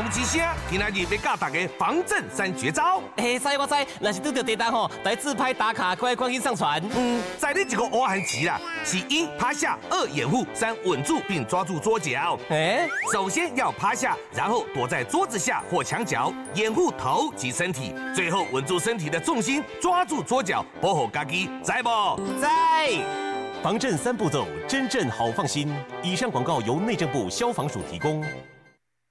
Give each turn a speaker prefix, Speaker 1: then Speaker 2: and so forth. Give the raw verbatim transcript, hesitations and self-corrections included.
Speaker 1: 讲一声，今仔日要教大家防震三绝招。
Speaker 2: 嘿，知我知，若是拄到地震吼，来自拍打卡，快赶紧上传。
Speaker 1: 嗯，在你一个挖痕期啦，是一趴下，二掩护，三稳住并抓住桌角。
Speaker 2: 哎，
Speaker 1: 首先要趴下，然后躲在桌子下或墙角，掩护头及身体，最后稳住身体的重心，抓住桌角，保护家己，知不？
Speaker 2: 在。
Speaker 3: 防震三步骤，真正好放心。以上广告由内政部消防署提供。